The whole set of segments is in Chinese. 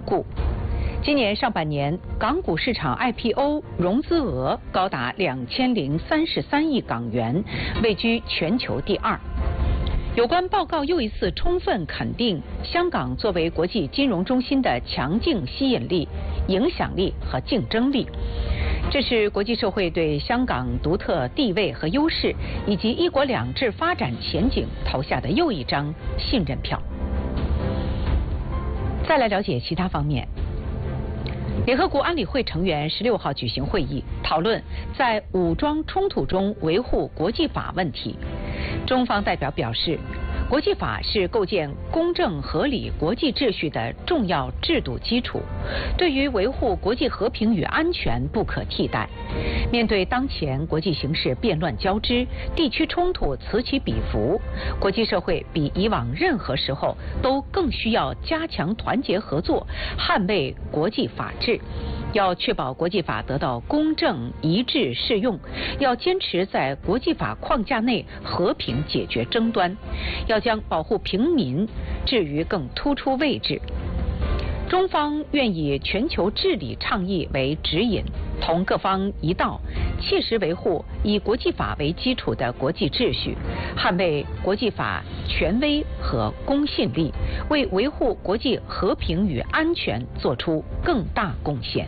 固。今年上半年，港股市场 IPO 融资额高达2033亿港元，位居全球第2。有关报告又一次充分肯定香港作为国际金融中心的强劲吸引力、影响力和竞争力。这是国际社会对香港独特地位和优势，以及一国两制发展前景投下的又一张信任票。再来了解其他方面。联合国安理会成员16号举行会议，讨论在武装冲突中维护国际法问题。中方代表表示，国际法是构建公正合理国际秩序的重要制度基础，对于维护国际和平与安全不可替代。面对当前国际形势变乱交织，地区冲突此起彼伏，国际社会比以往任何时候都更需要加强团结合作，捍卫国际法治。要确保国际法得到公正一致适用，要坚持在国际法框架内和平解决争端，要将保护平民置于更突出位置。中方愿以全球治理倡议为指引，同各方一道，切实维护以国际法为基础的国际秩序，捍卫国际法权威和公信力，为维护国际和平与安全做出更大贡献。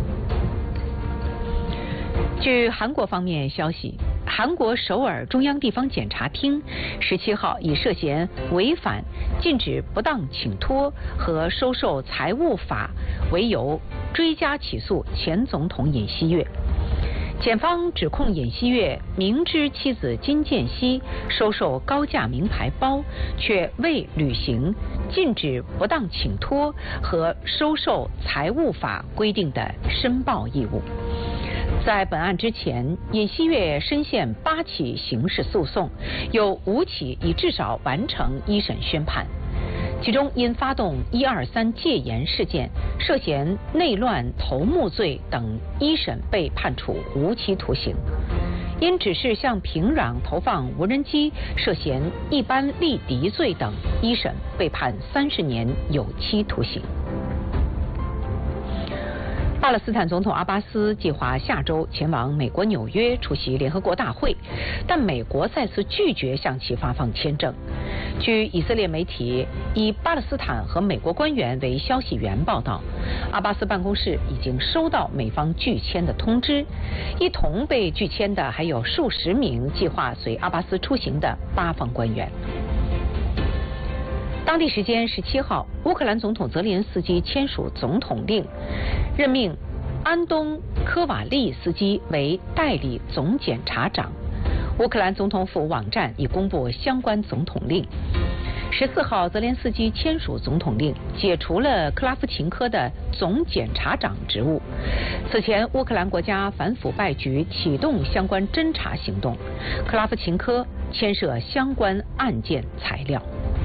据韩国方面消息，韩国首尔中央地方检察厅17号以涉嫌违反禁止不当请托和收受财物法为由，追加起诉前总统尹锡悦。检方指控尹锡悦明知妻子金建熙收受高价名牌包，却未履行禁止不当请托和收受财物法规定的申报义务。在本案之前，尹锡悦深陷8起刑事诉讼，有5起已至少完成一审宣判。其中因发动123戒严事件，涉嫌内乱头目罪等一审被判处无期徒刑；因指示向平壤投放无人机，涉嫌一般力敌罪等一审被判30年有期徒刑。巴勒斯坦总统阿巴斯计划下周前往美国纽约出席联合国大会，但美国再次拒绝向其发放签证。据以色列媒体以巴勒斯坦和美国官员为消息源报道，阿巴斯办公室已经收到美方拒签的通知，一同被拒签的还有数十名计划随阿巴斯出行的巴方官员。当地时间17号，乌克兰总统泽连斯基签署总统令，任命安东科瓦利斯基为代理总检察长。乌克兰总统府网站已公布相关总统令。14号，泽连斯基签署总统令，解除了克拉夫琴科的总检察长职务。此前，乌克兰国家反腐败局启动相关侦查行动，克拉夫琴科牵涉相关案件材料。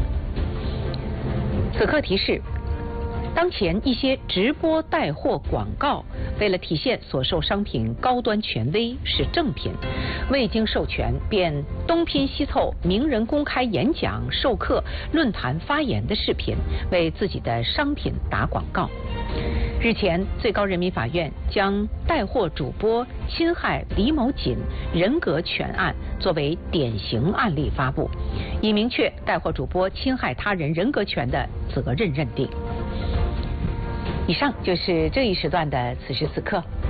此刻提示：当前一些直播带货广告，为了体现所售商品高端权威是正品，未经授权便东拼西凑名人公开演讲、授课、论坛发言的视频，为自己的商品打广告。日前，最高人民法院将带货主播侵害李某锦人格权案作为典型案例发布，以明确带货主播侵害他人人格权的责任认定。以上就是这一时段的此时此刻。